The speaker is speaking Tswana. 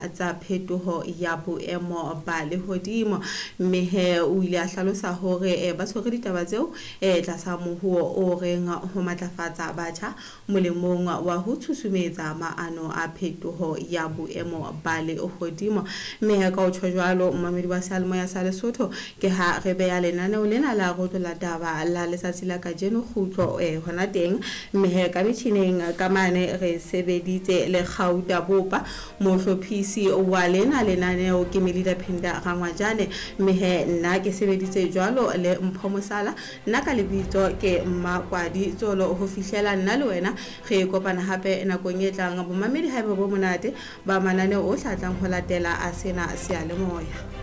tsa phetoho ya boemo ba lehodimo mme he o ile a hlalosa hore ba tshwere ditaba tseo tlasa mohuo o reng ho matlafatsa batjha molemong wa ho tshusumetsa maano a phetoho ya boemo ba lehodimo mme he ka o tjho jwalo mmamedi wa Seyalemoya sa Lesotho ke ha re beya lenaneo lena la go tlola taba la letsatsi la kajeno khutlo hona teng mme he ka metjhineng ka mane re sebeditse le Gauta Bopa mohlophisi wa lena lenaneo ke Melida Phinda Rangwajane mme he nna ke sebeditse jwalo le Mpho Mosala nna ka lebitso ke Mmakwadi Tsolo ho fihlela nna le wena re kopana hape nakong e tlang bomamedi haeba bo monate ba mananeo o hlatlang ho latela a sena Seyalemoya.